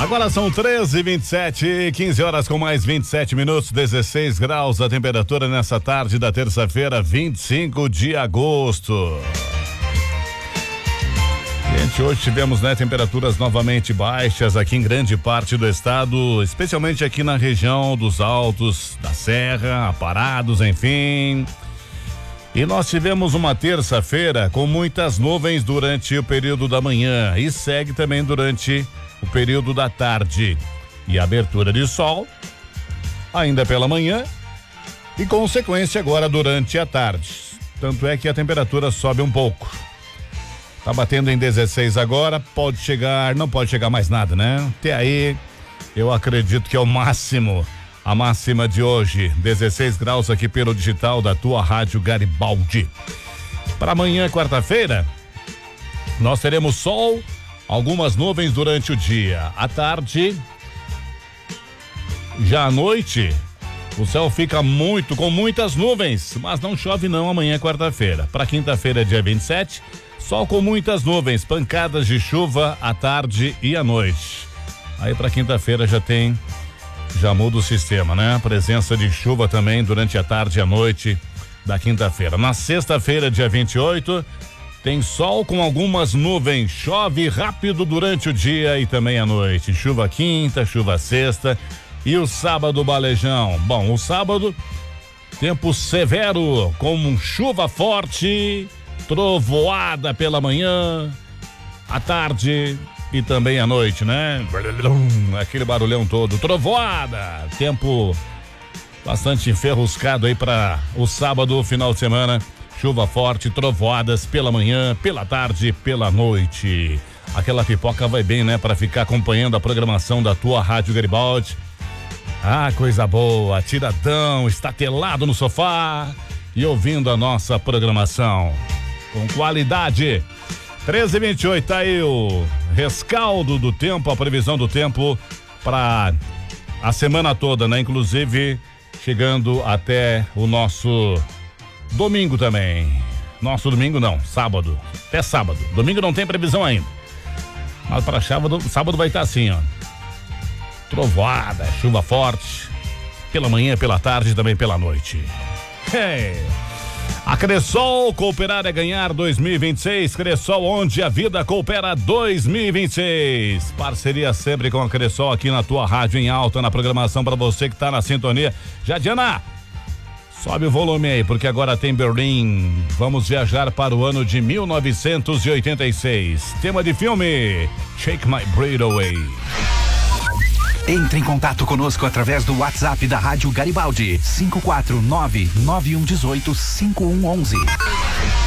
Agora são 13h27, 15 horas com mais 27 minutos, 16 graus a temperatura nessa tarde da terça-feira, 25 de agosto. Gente, hoje tivemos, temperaturas novamente baixas aqui em grande parte do estado, especialmente aqui na região dos Altos, da Serra, Aparados, enfim. E nós tivemos uma terça-feira com muitas nuvens durante o período da manhã e segue também durante o período da tarde. E abertura de sol ainda pela manhã e consequência agora durante a tarde. Tanto é que a temperatura sobe um pouco. Tá batendo em 16 agora, pode chegar, não pode chegar mais nada, né? Até aí, eu acredito que é o máximo. A máxima de hoje, 16 graus aqui pelo digital da tua Rádio Garibaldi. Para amanhã, quarta-feira, nós teremos sol, algumas nuvens durante o dia. À tarde, já à noite, o céu fica com muitas nuvens, mas não chove não amanhã, quarta-feira. Para quinta-feira, dia 27, sol com muitas nuvens, pancadas de chuva à tarde e à noite. Aí para quinta-feira já muda o sistema, né? Presença de chuva também durante a tarde e a noite da quinta-feira. Na sexta-feira, dia 28, tem sol com algumas nuvens, chove rápido durante o dia e também à noite. Chuva quinta, chuva sexta e o sábado, balejão. Bom, o sábado, tempo severo com chuva forte, trovoada pela manhã, à tarde e também à noite, né? Aquele barulhão todo, trovoada, tempo bastante enferruscado aí para o sábado, final de semana, chuva forte, trovoadas pela manhã, pela tarde, pela noite. Aquela pipoca vai bem, né? Para ficar acompanhando a programação da tua Rádio Garibaldi. Ah, coisa boa, tiradão, estatelado no sofá e ouvindo a nossa programação com qualidade. 13h28, tá aí o rescaldo do tempo, a previsão do tempo para a semana toda, né? Inclusive chegando até o nosso domingo também. Nosso domingo não, sábado, até sábado. Domingo não tem previsão ainda. Mas para sábado vai estar assim, ó. Trovoada, chuva forte, pela manhã, pela tarde e também pela noite. A Cressol, cooperar é ganhar 2026. Cressol, onde a vida coopera 2026. Parceria sempre com a Cressol aqui na tua rádio em alta, na programação para você que tá na sintonia. Jadiana, sobe o volume aí, porque agora tem Berlim. Vamos viajar para o ano de 1986. Tema de filme, Take My Breath Away. Entre em contato conosco através do WhatsApp da Rádio Garibaldi, 549-9118-5111.